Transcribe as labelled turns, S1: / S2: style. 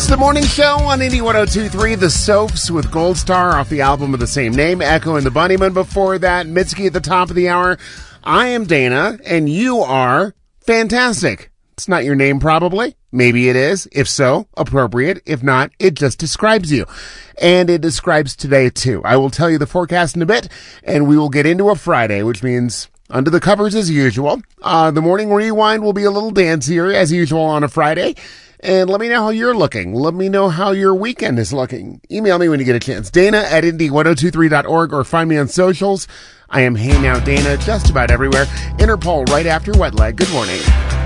S1: It's the morning show on Indie 102.3, The Soaps with Gold Star off the album of the same name, Echo and the Bunnymen. Before that, Mitski at the top of the hour. I am Dana, and you are fantastic. It's not your name, probably. Maybe it is. If so, appropriate. If not, it just describes you. And it describes today, too. I will tell you the forecast in a bit, and we will get into a Friday, which means under the covers as usual. The morning rewind will be a little dancier, as usual, on a Friday. And let me know how you're looking. Let me know how your weekend is looking. Email me when you get a chance. Dana at indie1023.org or find me on socials. I am Hey Now Dana just about everywhere. Interpol right after Wet Leg. Good morning.